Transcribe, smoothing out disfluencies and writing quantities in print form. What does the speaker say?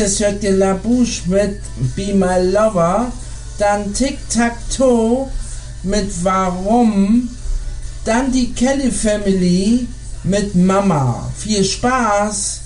Cirque de la Bouche mit Be My Lover, dann Tic-Tac-Toe mit Warum, dann die Kelly Family mit Mama. Viel Spaß!